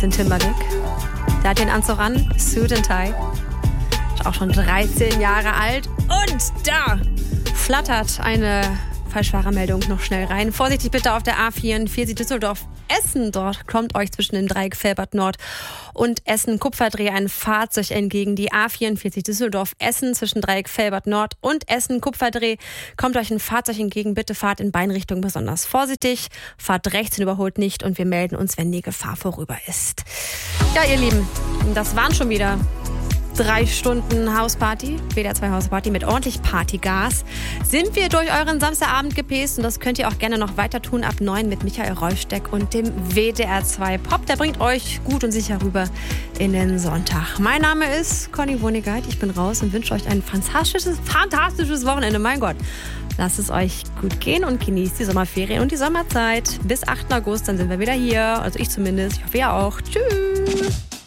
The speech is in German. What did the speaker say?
Justin Timberlake. Der hat den Anzug an, Suit and Tie. Ist auch schon 13 Jahre alt. Und da flattert eine Falschfahrermeldung noch schnell rein. Vorsichtig bitte auf der A44 Düsseldorf-Essen. Dort kommt euch zwischen dem Dreieck Velbert-Nord und Essen-Kupferdreh ein Fahrzeug entgegen. Die A44 Düsseldorf-Essen zwischen Dreieck Velbert-Nord und Essen-Kupferdreh kommt euch ein Fahrzeug entgegen. Bitte fahrt in Beinrichtung besonders vorsichtig. Fahrt rechts und überholt nicht und wir melden uns, wenn die Gefahr vorüber ist. Ja, ihr Lieben, das waren schon wieder 3 Stunden Hausparty, WDR 2 Hausparty mit ordentlich Partygas. Sind wir durch euren Samstagabend gepäst und das könnt ihr auch gerne noch weiter tun ab 9 mit Michael Rollsteck und dem WDR 2 Pop. Der bringt euch gut und sicher rüber in den Sonntag. Mein Name ist Conny Wohnigkeit. Ich bin raus und wünsche euch ein fantastisches Wochenende. Mein Gott, lasst es euch gut gehen und genießt die Sommerferien und die Sommerzeit. Bis 8. August, dann sind wir wieder hier. Also ich zumindest. Ich hoffe, ihr auch. Tschüss.